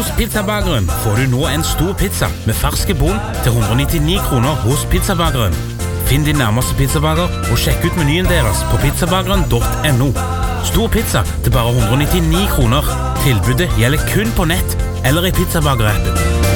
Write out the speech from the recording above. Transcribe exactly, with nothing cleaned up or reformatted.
Hos Pizzabageren får du nå en stor pizza med ferske bonn til one hundred ninety-nine kroner hos Pizzabageren. Finn din nærmeste pizzabager og sjekk ut menyen deres på pizzabageren punktum no. Stor pizza til bare one hundred ninety-nine kroner. Tilbudet gjelder kun på nett eller i Pizzabager-appen.